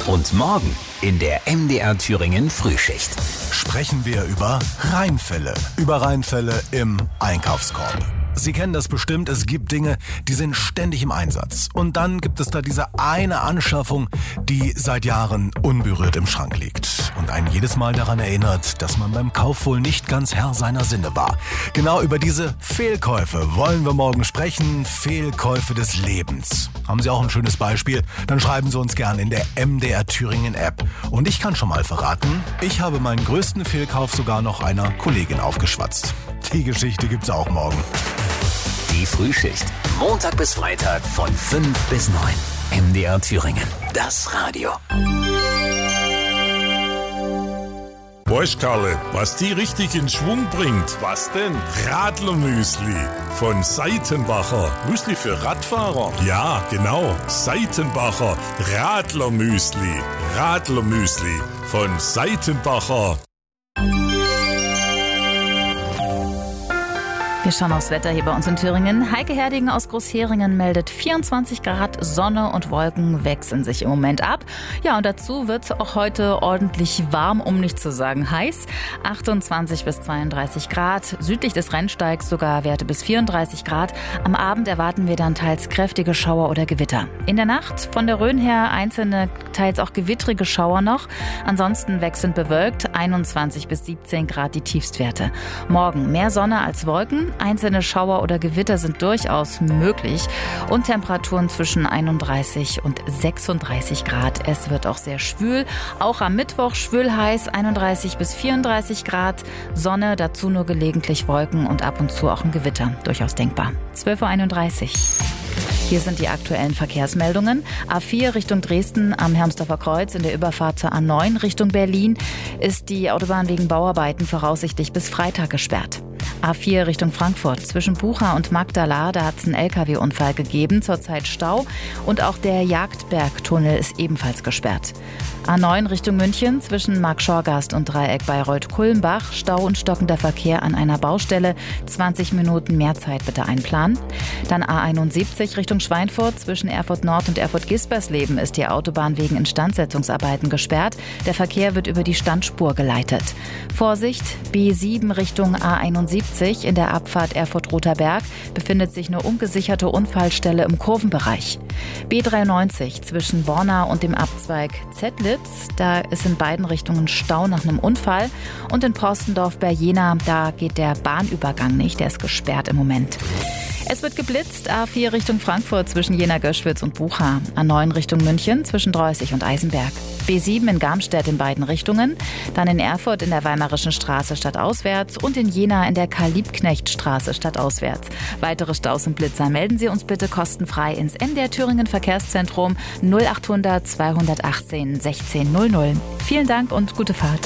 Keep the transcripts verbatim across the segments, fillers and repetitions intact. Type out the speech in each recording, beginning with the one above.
Und morgen in der M D R Thüringen Frühschicht sprechen wir über Reinfälle. Über Reinfälle im Einkaufskorb. Sie kennen das bestimmt, es gibt Dinge, die sind ständig im Einsatz. Und dann gibt es da diese eine Anschaffung, die seit Jahren unberührt im Schrank liegt. Und einen jedes Mal daran erinnert, dass man beim Kauf wohl nicht ganz Herr seiner Sinne war. Genau über diese Fehlkäufe wollen wir morgen sprechen. Fehlkäufe des Lebens. Haben Sie auch ein schönes Beispiel? Dann schreiben Sie uns gerne in der M D R Thüringen App. Und ich kann schon mal verraten, ich habe meinen größten Fehlkauf sogar noch einer Kollegin aufgeschwatzt. Die Geschichte gibt's auch morgen. Die Frühschicht. Montag bis Freitag von fünf bis neun. M D R Thüringen. Das Radio. Weißt Karle, was die richtig in Schwung bringt? Was denn? Radlermüsli von Seitenbacher. Müsli für Radfahrer? Ja, genau. Seitenbacher Radlermüsli. Radlermüsli von Seitenbacher. Wir schauen aufs Wetter hier bei uns in Thüringen. Heike Herdegen aus Großheringen meldet vierundzwanzig Grad, Sonne und Wolken wechseln sich im Moment ab. Ja, und dazu wird es auch heute ordentlich warm, um nicht zu sagen heiß. achtundzwanzig bis zweiunddreißig Grad, südlich des Rennsteigs sogar Werte bis vierunddreißig Grad. Am Abend erwarten wir dann teils kräftige Schauer oder Gewitter. In der Nacht von der Rhön her einzelne, teils auch gewittrige Schauer noch. Ansonsten wechselnd bewölkt, einundzwanzig bis siebzehn Grad die Tiefstwerte. Morgen mehr Sonne als Wolken. Einzelne Schauer oder Gewitter sind durchaus möglich und Temperaturen zwischen einunddreißig und sechsunddreißig Grad. Es wird auch sehr schwül. Auch am Mittwoch schwül heiß, einunddreißig bis vierunddreißig Grad. Sonne, dazu nur gelegentlich Wolken und ab und zu auch ein Gewitter. Durchaus denkbar. zwölf Uhr einunddreißig. Hier sind die aktuellen Verkehrsmeldungen. A vier Richtung Dresden am Hermsdorfer Kreuz in der Überfahrt zur A neun Richtung Berlin ist die Autobahn wegen Bauarbeiten voraussichtlich bis Freitag gesperrt. A vier Richtung Frankfurt zwischen Bucha und Magdala, da hat es einen L K W-Unfall gegeben, zurzeit Stau und auch der Jagdbergtunnel ist ebenfalls gesperrt. A neun Richtung München zwischen Markschorgast und Dreieck Bayreuth-Kulmbach, Stau und stockender Verkehr an einer Baustelle, zwanzig Minuten mehr Zeit bitte einplanen. Dann A einundsiebzig Richtung Schweinfurt zwischen Erfurt Nord und Erfurt-Gispersleben ist die Autobahn wegen Instandsetzungsarbeiten gesperrt. Der Verkehr wird über die Standspur geleitet. Vorsicht, B sieben Richtung A einundsiebzig in der Abfahrt Erfurt-Roter Berg befindet sich eine ungesicherte Unfallstelle im Kurvenbereich. B dreiundneunzig zwischen Borna und dem Abzweig Zettlitz, da ist in beiden Richtungen Stau nach einem Unfall. Und in Porstendorf bei Jena, da geht der Bahnübergang nicht, der ist gesperrt im Moment. Es wird geblitzt, A vier Richtung Frankfurt zwischen Jena-Göschwitz und Bucha, A neun Richtung München zwischen Dreußig und Eisenberg, B sieben in Garmstedt in beiden Richtungen, dann in Erfurt in der Weimarischen Straße stadtauswärts und in Jena in der Karl-Liebknecht-Straße stadtauswärts. Weitere Staus und Blitzer melden Sie uns bitte kostenfrei ins M D R Thüringen Verkehrszentrum null achthundert zweihundertachtzehn sechzehn null null. Vielen Dank und gute Fahrt.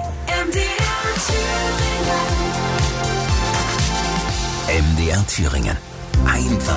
M D R Thüringen. M D R Thüringen. Einfach